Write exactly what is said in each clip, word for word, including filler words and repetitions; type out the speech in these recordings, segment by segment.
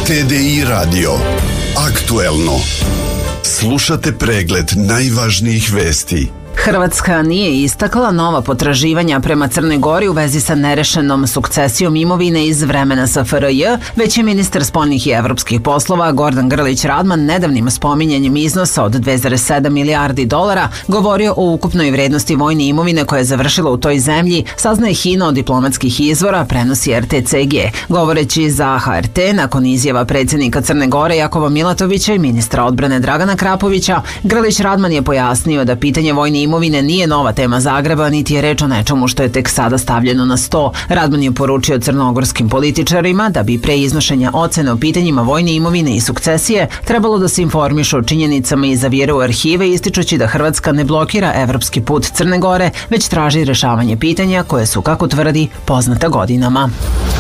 T D I radio. Aktuelno. Slušate pregled najvažnijih vesti. Hrvatska nije istakla nova potraživanja prema Crnoj Gori u vezi sa nerešenom sukcesijom imovine iz vremena S F R J, već je ministar spoljnih i evropskih poslova Gordan Grlić Radman nedavnim spominjanjem iznosa od dve zarez sedam milijardi dolara govorio o ukupnoj vrednosti vojne imovine koja je završila u toj zemlji, saznaje Hina od diplomatskih izvora, prenosi R T C G. Govoreći za H R T nakon izjava predsjednika Crne Gore Jakova Milatovića i ministra odbrane Dragana Krapovića, Grlić Radman je pojasnio da pitanje vojne imovine nije nova tema Zagreba, niti je reč o nečemu što je tek sada stavljeno na sto. Radman je poručio crnogorskim političarima da bi pre iznošenja ocene o pitanjima vojne imovine i sukcesije trebalo da se informišu o činjenicama i zaviraju arhive, ističući da Hrvatska ne blokira evropski put Crne Gore, već traži rešavanje pitanja koje su, kako tvrdi, poznata godinama.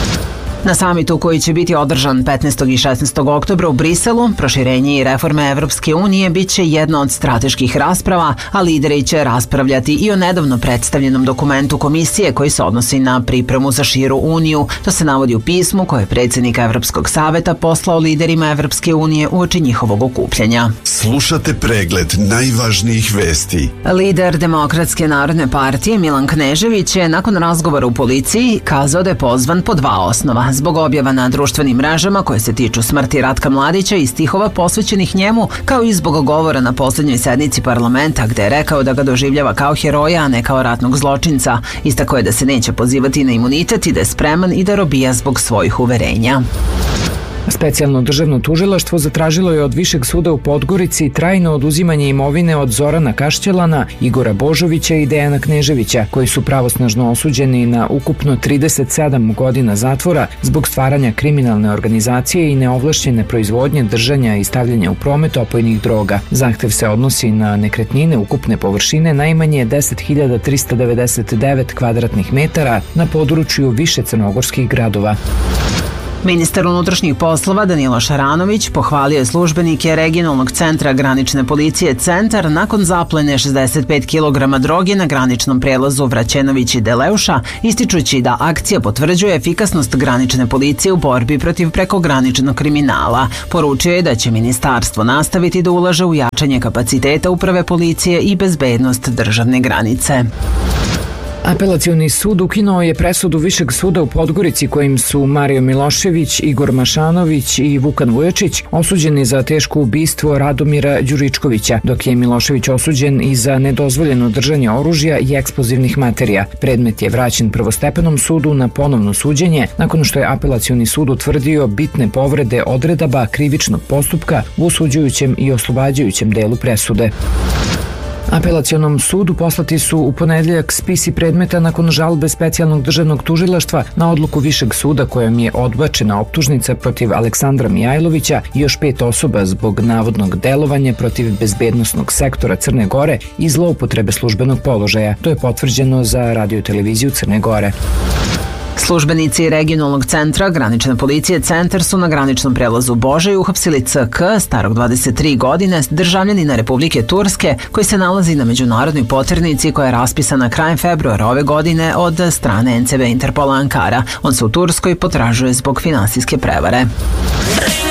Na samitu koji će biti održan petnaestog i šesnaestog oktobra u Briselu, proširenje i reforme Evropske unije bit će jedna od strateških rasprava, a lideri će raspravljati i o nedavno predstavljenom dokumentu komisije koji se odnosi na pripremu za širu uniju. To se navodi u pismu koje je predsjednik Evropskog saveta poslao liderima Evropske unije uoči njihovog okupljanja. Slušate pregled najvažnijih vesti. Lider Demokratske narodne partije Milan Knežević je nakon razgovora u policiji kazao da je pozvan po dva osnova. Zbog objava na društvenim mrežama koje se tiču smrti Ratka Mladića i stihova posvećenih njemu, kao i zbog govora na posljednjoj sednici parlamenta gde je rekao da ga doživljava kao heroja, a ne kao ratnog zločinca. Istako je da se neće pozivati na imunitet i da je spreman i da robija zbog svojih uverenja. Specijalno državno tužilaštvo zatražilo je od Višeg suda u Podgorici trajno oduzimanje imovine od Zorana Kašćelana, Igora Božovića i Dejana Kneževića, koji su pravosnažno osuđeni na ukupno trideset sedam godina zatvora zbog stvaranja kriminalne organizacije i neovlašćene proizvodnje, držanja i stavljanja u promet opojnih droga. Zahtev se odnosi na nekretnine ukupne površine najmanje deset hiljada trista devedeset devet kvadratnih metara na području više crnogorskih gradova. Ministar unutrašnjih poslova Danilo Šaranović pohvalio je službenike regionalnog centra granične policije Centar nakon zaplene šezdeset pet kilograma droge na graničnom prelazu Vraćenović i Deleuša, ističući da akcija potvrđuje efikasnost granične policije u borbi protiv prekograničnog kriminala. Poručio je da će ministarstvo nastaviti da ulaže u jačanje kapaciteta uprave policije i bezbednost državne granice. Apelacioni sud ukinuo je presudu Višeg suda u Podgorici kojim su Mario Milošević, Igor Mašanović i Vukan Vujačić osuđeni za teško ubistvo Radomira Đuričkovića, dok je Milošević osuđen i za nedozvoljeno držanje oružja i eksplozivnih materija. Predmet je vraćen prvostepenom sudu na ponovno suđenje nakon što je Apelacioni sud utvrdio bitne povrede odredaba krivičnog postupka u osuđujućem i oslobađajućem delu presude. Apelacionom sudu poslati su u ponedeljak spisi predmeta nakon žalbe specijalnog državnog tužilaštva na odluku Višeg suda kojom je odbačena optužnica protiv Aleksandra Mijajlovića i još pet osoba zbog navodnog delovanja protiv bezbednosnog sektora Crne Gore i zloupotrebe službenog položaja. To je potvrđeno za radioteleviziju Crne Gore. Službenici regionalnog centra granične policije Centar su na graničnom prelazu Božaj uhapsili C K, starog dvadeset tri godine, državljanina Republike Turske, koji se nalazi na međunarodnoj poternici koja je raspisana krajem februara ove godine od strane N C B Interpola Ankara. On se u Turskoj potražuje zbog finansijske prevare.